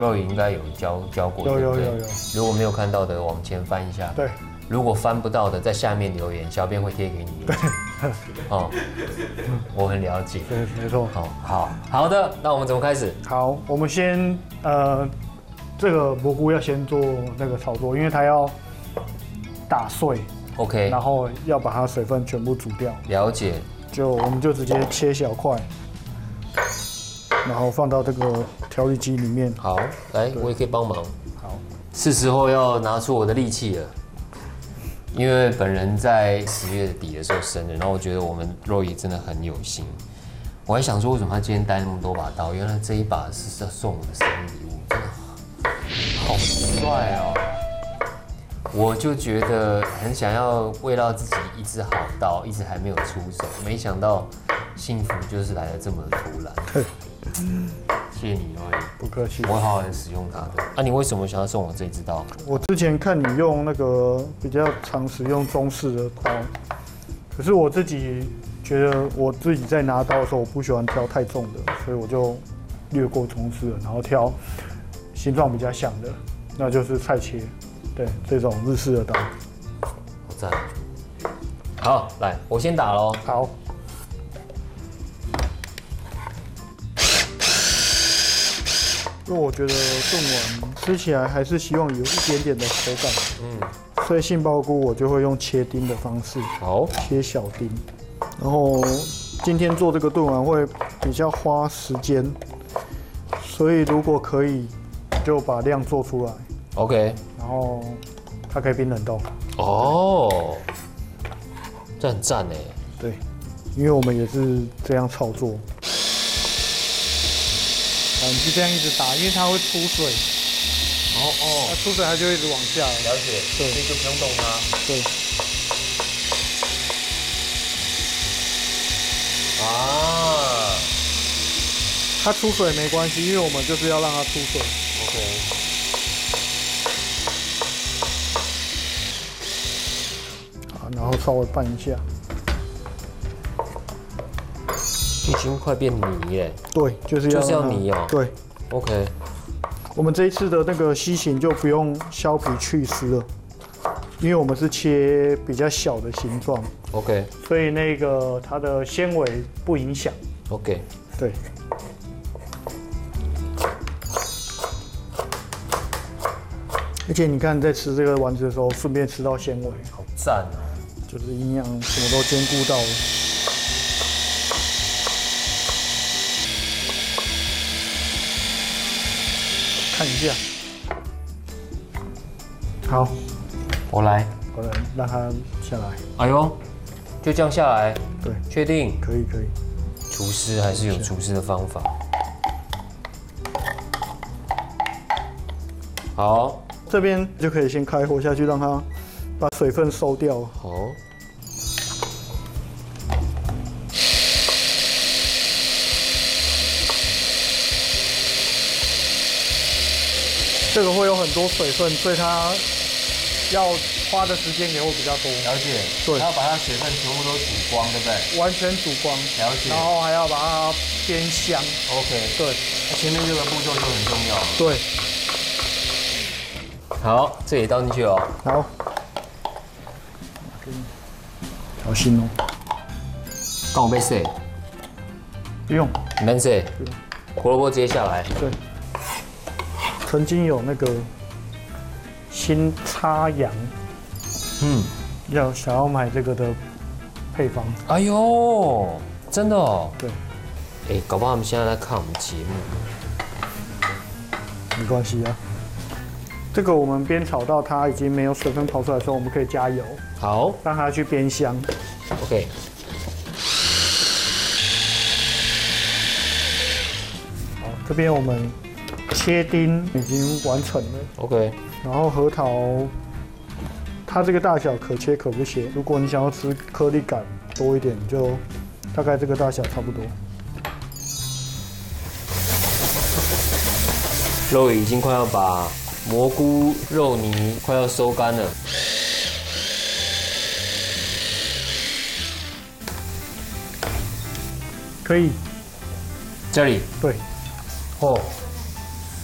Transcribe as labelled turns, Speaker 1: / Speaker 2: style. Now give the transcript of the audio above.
Speaker 1: 肉应该有教过，
Speaker 2: 有。
Speaker 1: 如果没有看到的，往前翻一下。
Speaker 2: 对。
Speaker 1: 如果翻不到的，在下面留言，小编会贴给你。对。哦，我很了解。
Speaker 2: 对，没错。
Speaker 1: 好的，那我们怎么开始？
Speaker 2: 好，我们先这个蘑菇要先做那个操作，因为它要打碎。
Speaker 1: OK。
Speaker 2: 然后要把它水分全部煮掉。
Speaker 1: 了解。
Speaker 2: 我们就直接切小块，然后放到这个调理机里面。
Speaker 1: 好，来，我也可以帮忙。
Speaker 2: 好，
Speaker 1: 是时候要拿出我的力气了。因为本人在10月底的时候生日，然后我觉得我们肉爷真的很有心。我还想说，为什么他今天带那么多把刀？原来这一把是要送我的生日礼物，真的好帅哦！我就觉得很想要喂到自己一支好刀，一直还没有出手，没想到幸福就是来得这么突然。谢谢你，肉爷，
Speaker 2: 不客气，
Speaker 1: 我会好好的使用它的。啊，你为什么想要送我这支刀？
Speaker 2: 我之前看你用那个比较常使用中式的刀，可是我自己觉得我自己在拿刀的时候，我不喜欢挑太重的，所以我就略过中式的，然后挑形状比较像的，那就是菜切，对，这种日式的刀。
Speaker 1: 好赞！好，来，我先打咯。
Speaker 2: 好。因为我觉得炖完吃起来还是希望有一点点的口感，所以杏鲍菇我就会用切丁的方式，
Speaker 1: 好，
Speaker 2: 切小丁。然后今天做这个炖完会比较花时间，所以如果可以就把量做出来
Speaker 1: ，OK。
Speaker 2: 然后它可以冰冷冻。
Speaker 1: 哦，这很赞哎。
Speaker 2: 对，因为我们也是这样操作。你就这样一直打，因为它会出水。它出水它就一直往下。
Speaker 1: 了解。对，所以就不用动它。
Speaker 2: 对。
Speaker 1: 啊。
Speaker 2: 它出水没关系，因为我们就是要让它出水。
Speaker 1: OK。
Speaker 2: 好，然后稍微拌一下。
Speaker 1: 已经快变泥耶。
Speaker 2: 对，就是要
Speaker 1: 泥哦。
Speaker 2: 对
Speaker 1: ，OK。
Speaker 2: 我们这一次的那个西芹就不用削皮去丝了，因为我们是切比较小的形状
Speaker 1: ，OK。
Speaker 2: 所以那个它的纤维不影响
Speaker 1: ，OK。
Speaker 2: 对。而且你看，在吃这个丸子的时候，顺便吃到纤维，
Speaker 1: 好赞啊！
Speaker 2: 就是营养什么都兼顾到了。看一下，好，
Speaker 1: 我来
Speaker 2: 让它下来。
Speaker 1: 哎呦，就这样下来？
Speaker 2: 对，
Speaker 1: 确定？
Speaker 2: 可以。
Speaker 1: 厨师还是有厨师的方法。好，
Speaker 2: 这边就可以先开火下去，让它把水分收掉。
Speaker 1: 好。
Speaker 2: 这个会有很多水分，所以它要花的时间也会比较多。
Speaker 1: 了解。
Speaker 2: 对。
Speaker 1: 它要把它水分全部都煮光，对不对？
Speaker 2: 完全煮光。
Speaker 1: 了解。
Speaker 2: 然后还要把它煸香。
Speaker 1: OK。
Speaker 2: 对。
Speaker 1: 那前面这个步骤就很重要。
Speaker 2: 对。
Speaker 1: 好，这也倒进去哦。
Speaker 2: 好。小心哦。
Speaker 1: 刚我被洗。
Speaker 2: 不用。
Speaker 1: 免洗。胡萝卜直接下来。
Speaker 2: 对。曾经有那个新插羊，想要买这个的配方。
Speaker 1: 哎呦，真的哦。
Speaker 2: 对。
Speaker 1: 哎，搞不好他们现在在看我们节目。
Speaker 2: 没关系啊。这个我们煸炒到它已经没有水分跑出来的时候，我们可以加油。
Speaker 1: 好。
Speaker 2: 让它去煸香。
Speaker 1: OK。
Speaker 2: 好，这边我们切丁已经完成了
Speaker 1: ，OK。
Speaker 2: 然后核桃，它这个大小可切可不切。如果你想要吃颗粒感多一点，就大概这个大小差不多。
Speaker 1: 肉已经快要把蘑菇肉泥快要收干了。
Speaker 2: 可以。
Speaker 1: 这里。
Speaker 2: 对。
Speaker 1: 哦。